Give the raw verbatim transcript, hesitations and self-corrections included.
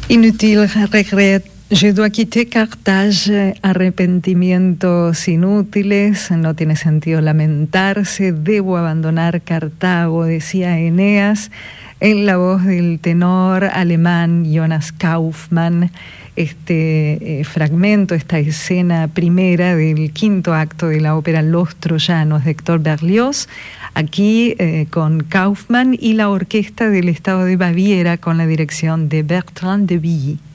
Inutile regret. Je dois quitter Carthage, arrepentimientos inútiles, no tiene sentido lamentarse, debo abandonar Cartago, decía Eneas, en la voz del tenor alemán Jonas Kaufmann. Este eh, fragmento, esta escena primera del quinto acto de la ópera Los Troyanos de Héctor Berlioz, aquí eh, con Kaufmann y la orquesta del estado de Baviera con la dirección de Bertrand de Billy.